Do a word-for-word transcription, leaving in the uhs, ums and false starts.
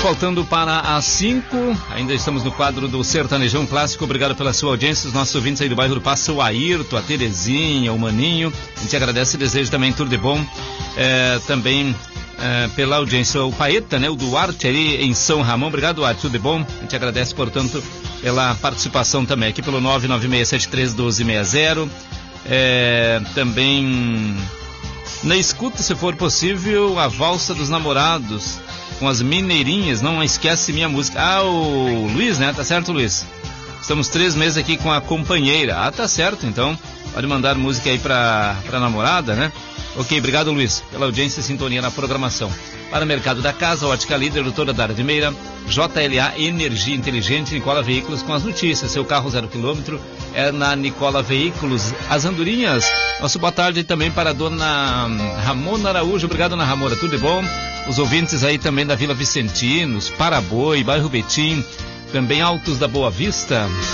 faltando para as cinco, ainda estamos no quadro do Sertanejão Clássico. Obrigado pela sua audiência, os nossos ouvintes aí do bairro do Passo, o Ayrton, a Terezinha, o Maninho, a gente agradece e deseja também tudo de bom, é, também é, pela audiência, o Paeta, né, o Duarte ali em São Ramon. Obrigado, Duarte, tudo de bom, a gente agradece, portanto, pela participação também, aqui pelo nove nove seis sete três um dois seis zero, é, também na escuta, se for possível, a Valsa dos Namorados, com as Mineirinhas, não esquece minha música. Ah, o Luiz, né? Tá certo, Luiz? Estamos três meses aqui com a companheira. Ah, tá certo, então. Pode mandar música aí pra, pra namorada, né? Ok, obrigado, Luiz, pela audiência e sintonia na programação. Para o Mercado da Casa, Ótica Líder, doutora Dara de Meira, J L A Energia Inteligente, Nicola Veículos com as notícias. Seu carro zero quilômetro é na Nicola Veículos. As Andorinhas, nosso boa tarde também para a dona Ramona Araújo. Obrigado, dona Ramona, tudo de bom? Os ouvintes aí também da Vila Vicentinos, Paraboi, Bairro Betim, também Altos da Boa Vista.